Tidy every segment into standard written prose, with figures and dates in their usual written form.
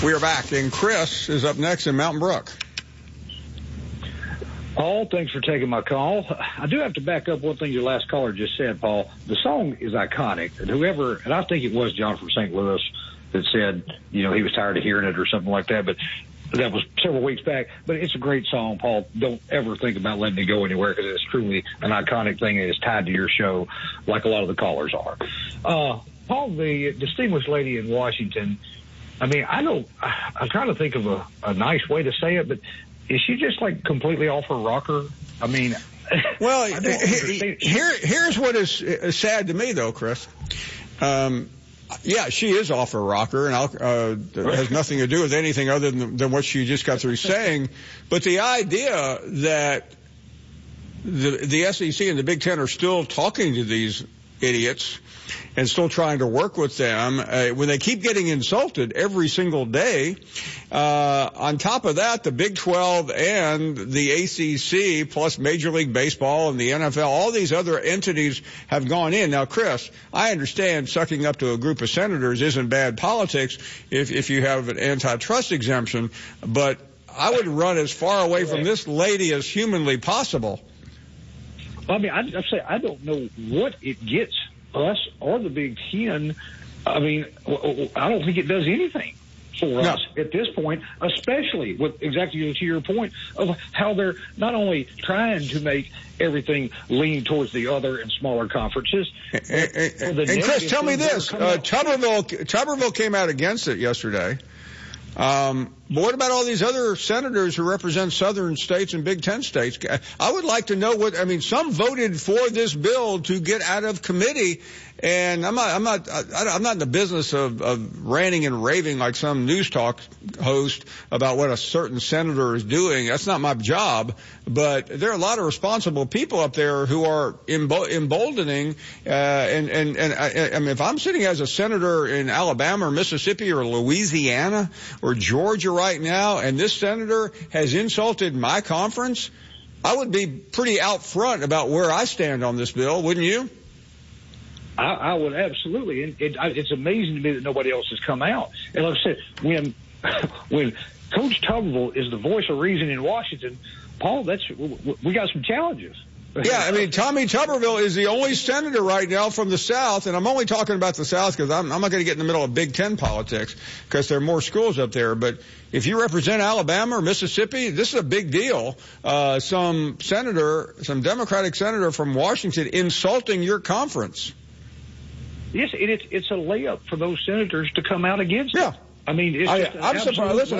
We are back, and Chris is up next in Mountain Brook. Paul, thanks for taking my call. I do have to back up one thing your last caller just said, Paul. The song is iconic, and I think it was John from St. Louis that said, he was tired of hearing it or something like that, but that was several weeks back. But it's a great song, Paul. Don't ever think about letting it go anywhere because it's truly an iconic thing and it's tied to your show like a lot of the callers are. Paul, the distinguished lady in Washington, I'm trying to think of a nice way to say it, but is she just like completely off her rocker? Well, here's what is sad to me, though, Chris. Yeah, she is off her rocker, and it has nothing to do with anything other than what she just got through saying. But the idea that the SEC and the Big Ten are still talking to these idiots and still trying to work with them when they keep getting insulted every single day. On top of that, the Big 12 and the ACC plus Major League Baseball and the NFL, all these other entities have gone in. Now, Chris, I understand sucking up to a group of senators isn't bad politics if you have an antitrust exemption, but I would run as far away from this lady as humanly possible. I don't know what it gets us or the Big Ten. I don't think it does anything for us at this point, especially with exactly to your point of how they're not only trying to make everything lean towards the other and smaller conferences. And Chris, tell me this. Tuberville came out against it yesterday. But what about all these other senators who represent southern states and Big Ten states? I would like to know some voted for this bill to get out of committee, and I'm not in the business of ranting and raving like some news talk host about what a certain senator is doing. That's not my job, but there are a lot of responsible people up there who are emboldening, and if I'm sitting as a senator in Alabama or Mississippi or Louisiana or Georgia right now, and this senator has insulted my conference, I would be pretty out front about where I stand on this bill, wouldn't you? I would absolutely. And it's amazing to me that nobody else has come out. And like I said, when Coach Tuberville is the voice of reason in Washington, Paul, we got some challenges. Yeah, Tommy Tuberville is the only senator right now from the South, and I'm only talking about the South because I'm not going to get in the middle of Big Ten politics because there are more schools up there. But if you represent Alabama or Mississippi, this is a big deal. Some Democratic senator from Washington insulting your conference. Yes, it's a layup for those senators to come out against it. I'm surprised. Listen,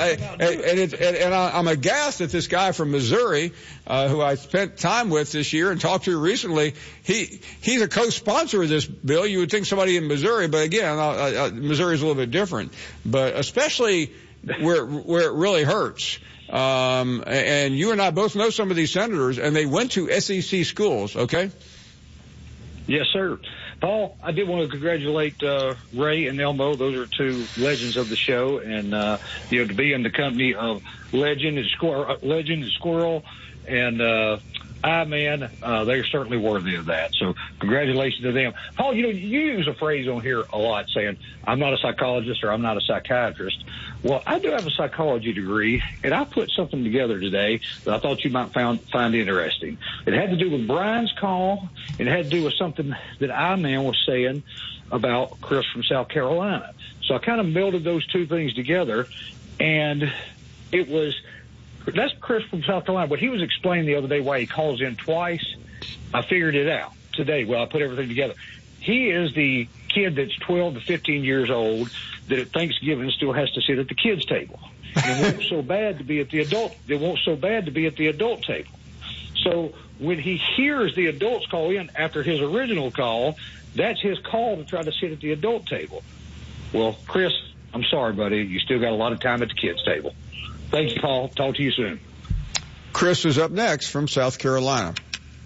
I'm aghast at this guy from Missouri, who I spent time with this year and talked to recently. He's a co-sponsor of this bill. You would think somebody in Missouri, but again, Missouri is a little bit different. But especially where it really hurts. And you and I both know some of these senators, and they went to SEC schools. Okay. Yes, sir. Paul, I did want to congratulate Ray and Elmo. Those are two legends of the show, and to be in the company of Legend and Squirrel, and they're certainly worthy of that. So congratulations to them. Paul, you use a phrase on here a lot saying, I'm not a psychologist or I'm not a psychiatrist. Well, I do have a psychology degree, and I put something together today that I thought you might find interesting. It had to do with Brian's call, and it had to do with something that I-Man was saying about Chris from South Carolina. So I kind of melded those two things together, and that's Chris from South Carolina. What he was explaining the other day why he calls in twice, I figured it out today. Well, I put everything together. He is the kid that's 12 to 15 years old that at Thanksgiving still has to sit at the kids' table. And it won't so bad to be at the adult table. So when he hears the adults call in after his original call, that's his call to try to sit at the adult table. Well, Chris, I'm sorry, buddy. You still got a lot of time at the kids' table. Thanks, Paul. Talk to you soon. Chris is up next from South Carolina.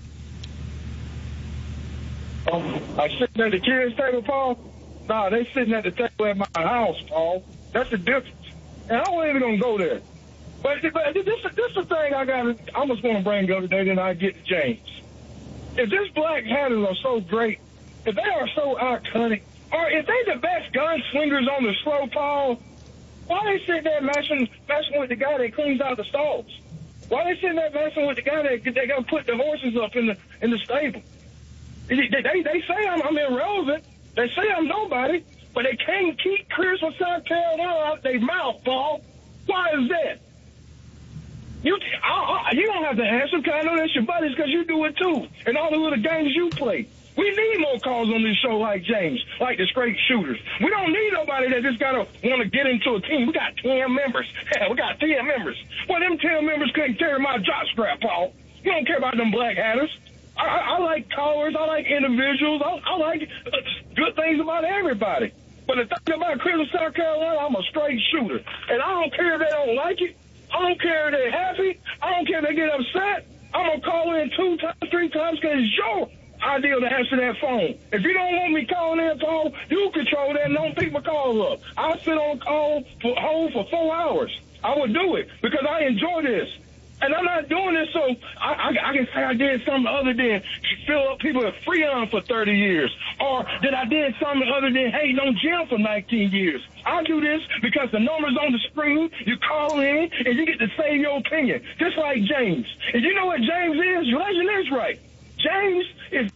I sitting at the kids' table, Paul? No, they sitting at the table at my house, Paul. That's the difference. And I wasn't even going to go there. But this is the thing I was going to bring up today, then I get to James. If these black hatters are so great, if they are so iconic, or if they the best gunslingers on the slow, Paul, Why they sitting there messing with the guy that cleans out the stalls? Why they sitting there messing with the guy that they gonna put the horses up in the stable? They say I'm irrelevant. They say I'm nobody, but they can't keep Chris from South Carolina out their mouth, Paul. Why is that? You don't have to answer, because I know that's your buddies, because you do it too, and all the little games you play. We need more calls on this show like James, like the straight shooters. We don't need nobody that just gotta want to get into a team. We got 10 members. Yeah, we got 10 members. Well, them 10 members couldn't carry my jock strap, Paul. You don't care about them black hatters. I like callers. I like individuals. I like good things about everybody. But the thing about Chris of South Carolina, I'm a straight shooter. And I don't care if they don't like it. I don't care if they're happy. I don't care if they get upset. I'm going to call in 2 times, 3 times, because it's your idea to answer that phone. If you don't want me calling in, Paul, you control that and don't pick my call up. I'll sit on call hold for 4 hours. I would do it because I enjoy this. And I'm not doing this so I can say I did something other than fill up people at Freon for 30 years. Or that I did something other than hating on Jim for 19 years. I do this because the number's on the screen. You call in and you get to say your opinion. Just like James. And you know what James is? Legend is right. James is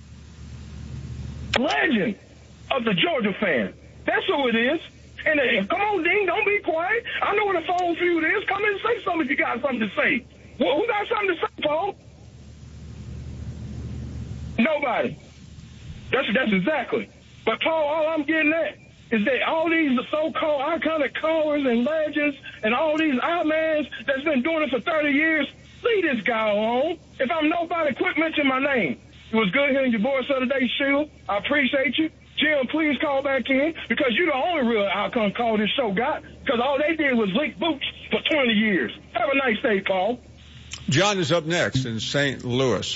legend of the Georgia fan. That's who it is. And come on, Dean, don't be quiet. I know what a phone feud is. Come in and say something if you got something to say. Well, who got something to say, Paul? Nobody. That's exactly. But, Paul, all I'm getting at is that all these so-called iconic callers and legends and all these outmans that's been doing it for 30 years, leave this guy alone. If I'm nobody, quit mentioning my name. It was good hearing your voice the other day, Sheila. I appreciate you. Jim, please call back in, because you're the only real outcome call this show got, because all they did was lick boots for 20 years. Have a nice day, Paul. John is up next in St. Louis.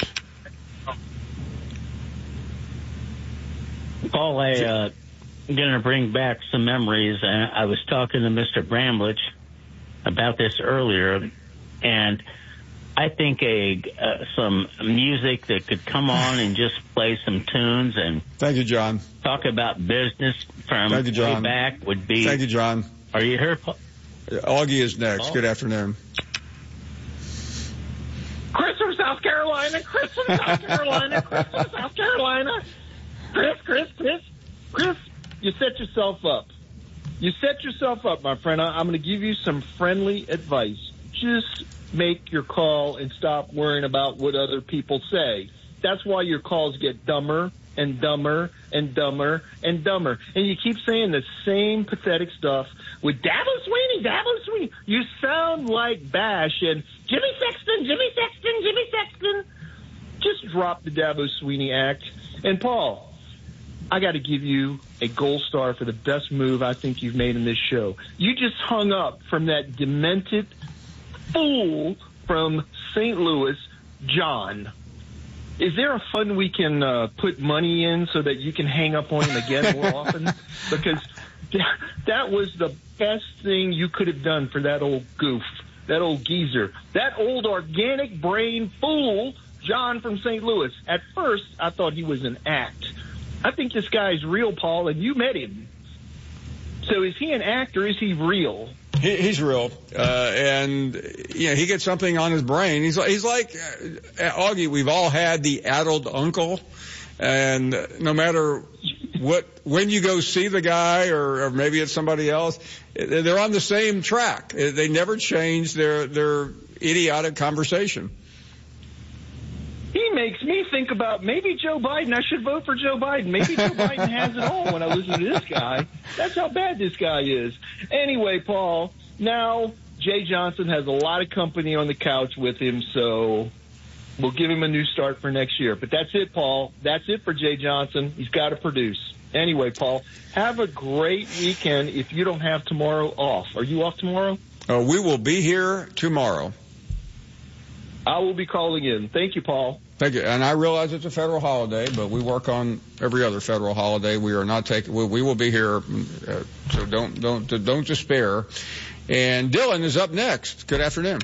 Paul, I'm going to bring back some memories. I was talking to Mr. Bramlage about this earlier, and I think some music that could come on and just play some tunes and thank you, John. Talk about business from thank you, John. way back would be. Thank you, John. Are you here, Paul? Augie is next. Paul? Good afternoon. Chris from South Carolina. Chris from South Carolina. Chris from South Carolina. Chris, you set yourself up. You set yourself up, my friend. I'm going to give you some friendly advice. Just make your call and stop worrying about what other people say. That's why your calls get dumber and dumber and dumber and dumber. And you keep saying the same pathetic stuff with Dabo Sweeney. You sound like Bash and Jimmy Sexton. Just drop the Dabo Sweeney act. And Paul, I got to give you a gold star for the best move I think you've made in this show. You just hung up from that demented fool from St. Louis, John. Is there a fund we can put money in so that you can hang up on him again more often? Because that was the best thing you could have done for that old goof, that old geezer, that old organic brain fool, John from St. Louis. At first, I thought he was an act. I think this guy's real, Paul, and you met him. So is he an act or is he real? He's real, and you know, he gets something on his brain. He's like Augie. We've all had the addled uncle, and no matter when you go see the guy, or maybe it's somebody else, they're on the same track. They never change their idiotic conversation. He makes me think about maybe Joe Biden. I should vote for Joe Biden. Maybe Joe Biden has it all when I listen to this guy. That's how bad this guy is. Anyway, Paul, now Jay Johnson has a lot of company on the couch with him, so we'll give him a new start for next year. But that's it, Paul. That's it for Jay Johnson. He's got to produce. Anyway, Paul, have a great weekend if you don't have tomorrow off. Are you off tomorrow? We will be here tomorrow. I will be calling in. Thank you, Paul. Thank you. And I realize it's a federal holiday, but we work on every other federal holiday. We are not taking. We will be here, so don't despair. And Dylan is up next. Good afternoon.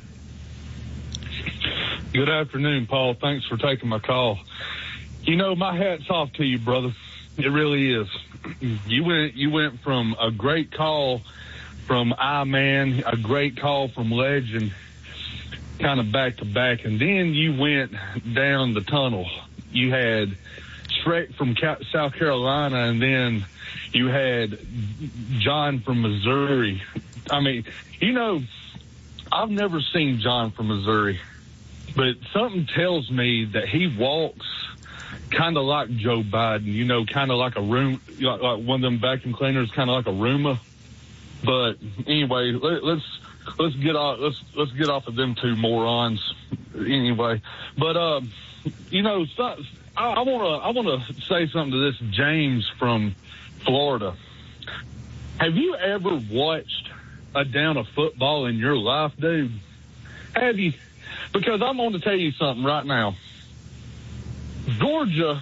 Good afternoon, Paul. Thanks for taking my call. You know, my hat's off to you, brother. It really is. You went from a great call from I-Man, a great call from Legend, kind of back to back. And then you went down the tunnel. You had Shrek from South Carolina, and then you had John from Missouri. I mean, you know, I've never seen John from Missouri, but something tells me that he walks kind of like Joe Biden, you know, kind of like a room, like one of them vacuum cleaners, kind of like a Roomba. But anyway, let's get off of them two morons. Anyway, but you know, I want to say something to this James from Florida. Have you ever watched a down of football in your life, dude? Have you? Because I'm going to tell you something right now. Georgia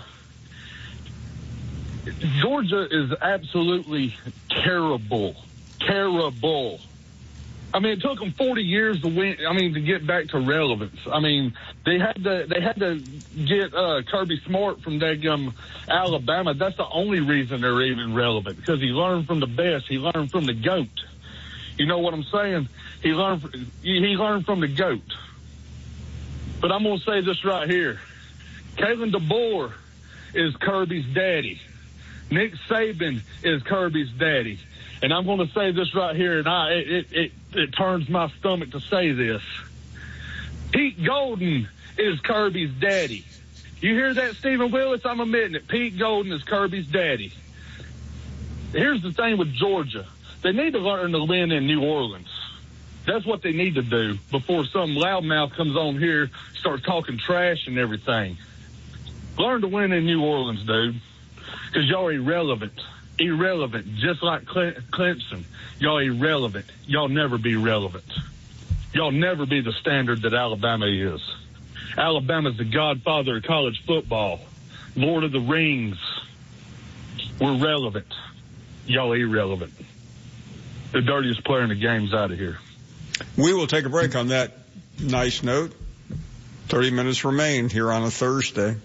is absolutely terrible. Terrible. I mean, it took them 40 years to win. I mean, to get back to relevance. I mean, they had to get Kirby Smart from Alabama. That's the only reason they're even relevant, because he learned from the best. He learned from the GOAT. You know what I'm saying? He learned from the GOAT. But I'm going to say this right here. Kalen DeBoer is Kirby's daddy. Nick Saban is Kirby's daddy. And I'm going to say this right here, and it turns my stomach to say this. Pete Golden is Kirby's daddy. You hear that, Stephen Willis? I'm admitting it. Pete Golden is Kirby's daddy. Here's the thing with Georgia. They need to learn to win in New Orleans. That's what they need to do before some loudmouth comes on here, starts talking trash and everything. Learn to win in New Orleans, dude, because y'all are irrelevant. Irrelevant, just like Clemson. Y'all irrelevant. Y'all never be relevant. Y'all never be the standard that Alabama is. Alabama's the godfather of college football. Lord of the Rings. We're relevant. Y'all irrelevant. The dirtiest player in the game's out of here. We will take a break on that nice note. 30 minutes remain here on a Thursday.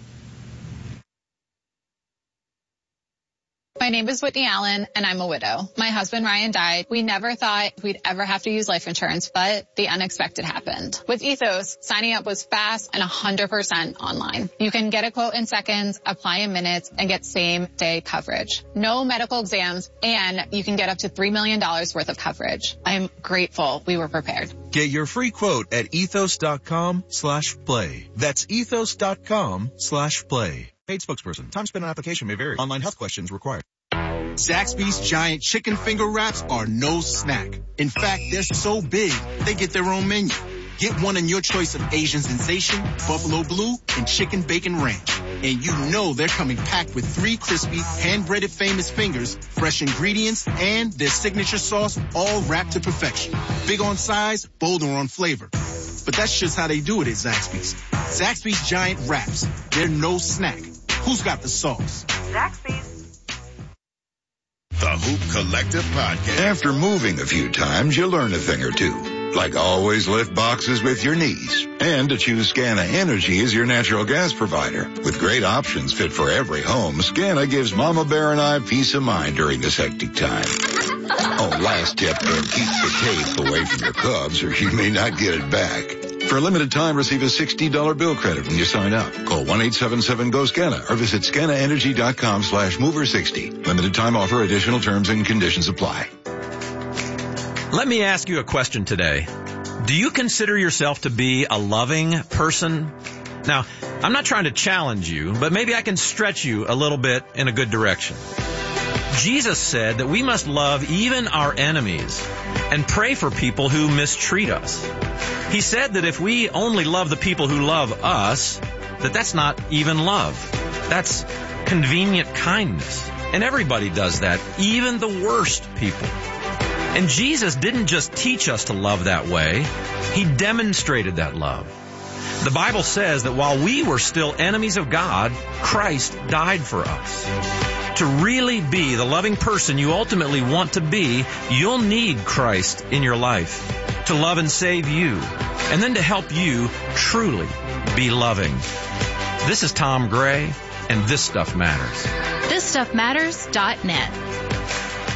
My name is Whitney Allen, and I'm a widow. My husband, Ryan, died. We never thought we'd ever have to use life insurance, but the unexpected happened. With Ethos, signing up was fast and 100% online. You can get a quote in seconds, apply in minutes, and get same-day coverage. No medical exams, and you can get up to $3 million worth of coverage. I'm grateful we were prepared. Get your free quote at ethos.com/play. That's ethos.com/play. Paid spokesperson. Time spent on application may vary. Online health questions required. Zaxby's giant chicken finger wraps are no snack. In fact, they're so big, they get their own menu. Get one in your choice of Asian sensation, buffalo blue, and chicken bacon ranch. And you know they're coming packed with 3 crispy, hand-breaded famous fingers, fresh ingredients, and their signature sauce, all wrapped to perfection. Big on size, bolder on flavor. But that's just how they do it at Zaxby's. Zaxby's giant wraps. They're no snack. Who's got the sauce? Zaxby's. The Hoop Collective Podcast. After moving a few times, you learn a thing or two. Like always lift boxes with your knees. And to choose Scana Energy as your natural gas provider. With great options fit for every home, Scana gives Mama Bear and I peace of mind during this hectic time. Oh, last tip, keep the tape away from your Cubs or you may not get it back. For a limited time, receive a $60 bill credit when you sign up. Call 1-877-GO-SCANA or visit scanaenergy.com/mover60. Limited time offer. Additional terms and conditions apply. Let me ask you a question today. Do you consider yourself to be a loving person? Now, I'm not trying to challenge you, but maybe I can stretch you a little bit in a good direction. Jesus said that we must love even our enemies and pray for people who mistreat us. He said that if we only love the people who love us, that's not even love. That's convenient kindness. And everybody does that, even the worst people. And Jesus didn't just teach us to love that way. He demonstrated that love. The Bible says that while we were still enemies of God, Christ died for us. To really be the loving person you ultimately want to be, you'll need Christ in your life to love and save you, and then to help you truly be loving. This is Tom Gray, and This Stuff Matters. ThisStuffMatters.net.